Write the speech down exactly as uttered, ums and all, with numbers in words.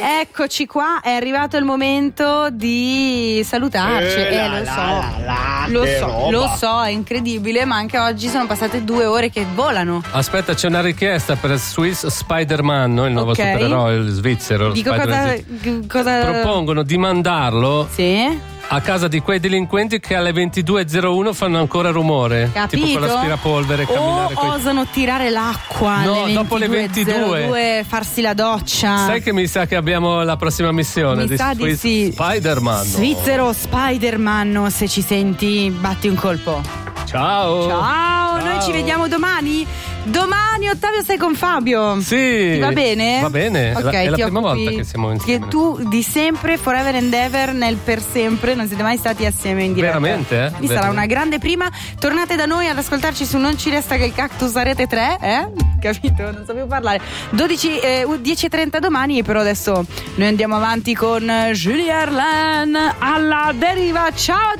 Eccoci qua, è arrivato il momento di salutarci. Eh, eh, la, lo la, so, la, la, lo che so, roba. lo so, è incredibile, ma anche oggi sono passate due ore che volano. Aspetta, c'è una richiesta per Swiss Spider-Man, no? Il nuovo Ok. supereroe, il svizzero. Dico Spider-Man. cosa, cosa... Propongono di mandarlo Sì? a casa di quei delinquenti che alle ventidue e zero uno fanno ancora rumore. Capito? Tipo con l'aspirapolvere, O camminare coi- osano tirare l'acqua No, alle dopo le ventidue e zero due, farsi la doccia. Sai che mi sa che abbiamo la prossima missione Mi di sa di Swiss sì. Spider-Man. Svizzero Spider-Man, se ci senti, batti un colpo. Ciao. Ciao, noi ci vediamo domani. Domani Ottavio sei con Fabio. Sì. Ti va bene? Va bene. Ok, è la, è la ti prima occupi- volta che siamo insieme. Che tu di sempre, forever and ever, nel per sempre, non siete mai stati assieme in diretta. Veramente, eh? Vi sarà Veramente. una grande prima. Tornate da noi ad ascoltarci su Non ci resta che il cactus a rete tre, eh? Capito? Non so più parlare. dodici, eh, dieci e trenta domani, però adesso noi andiamo avanti con Julie Arlan alla deriva. Ciao!